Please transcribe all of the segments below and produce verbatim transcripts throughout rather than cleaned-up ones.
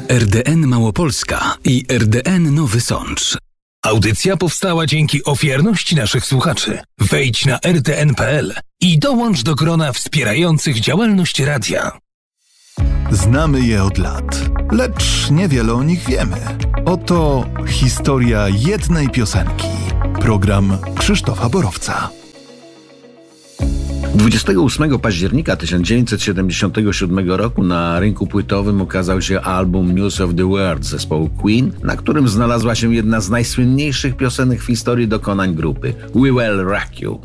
R D N Małopolska i R D N Nowy Sącz. Audycja powstała dzięki ofiarności naszych słuchaczy. Wejdź na r d n kropka p l i dołącz do grona wspierających działalność radia. Znamy je od lat, lecz niewiele o nich wiemy. Oto historia jednej piosenki. Program Krzysztofa Borowca. dwudziestego ósmego października tysiąc dziewięćset siedemdziesiątego siódmego roku na rynku płytowym ukazał się album News of the World zespołu Queen, na którym znalazła się jedna z najsłynniejszych piosenek w historii dokonań grupy – We Will Rock You.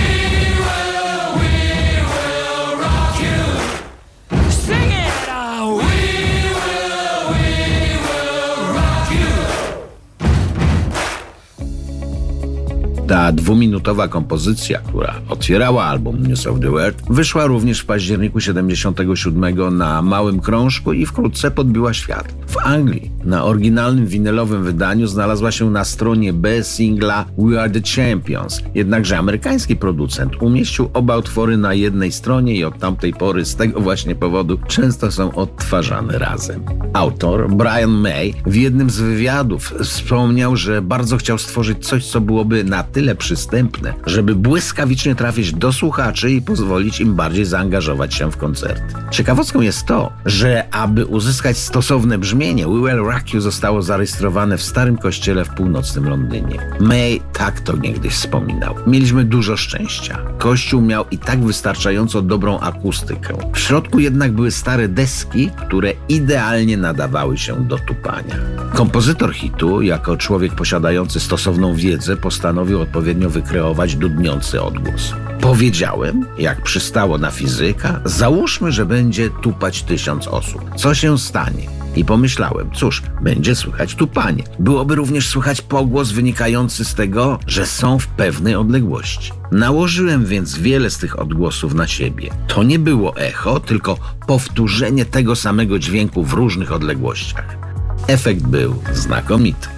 Ta dwuminutowa kompozycja, która otwierała album News of the World, wyszła również w październiku siedemdziesiątego siódmego na małym krążku i wkrótce podbiła świat. W Anglii na oryginalnym winylowym wydaniu znalazła się na stronie B singla We Are the Champions, jednakże amerykański producent umieścił oba utwory na jednej stronie i od tamtej pory z tego właśnie powodu często są odtwarzane razem. Autor Brian May w jednym z wywiadów wspomniał, że bardzo chciał stworzyć coś, co byłoby na tyle przystępne, żeby błyskawicznie trafić do słuchaczy i pozwolić im bardziej zaangażować się w koncerty. Ciekawostką jest to, że aby uzyskać stosowne brzmienie, We Will Rock You zostało zarejestrowane w starym kościele w północnym Londynie. May tak to niegdyś wspominał. Mieliśmy dużo szczęścia. Kościół miał i tak wystarczająco dobrą akustykę. W środku jednak były stare deski, które idealnie nadawały się do tupania. Kompozytor hitu, jako człowiek posiadający stosowną wiedzę, postanowił odpowiednio wykreować dudniący odgłos. Powiedziałem, jak przystało na fizyka, załóżmy, że będzie tupać tysiąc osób. Co się stanie? I pomyślałem, cóż, będzie słychać tupanie. Byłoby również słychać pogłos wynikający z tego, że są w pewnej odległości. Nałożyłem więc wiele z tych odgłosów na siebie. To nie było echo, tylko powtórzenie tego samego dźwięku w różnych odległościach. Efekt był znakomity.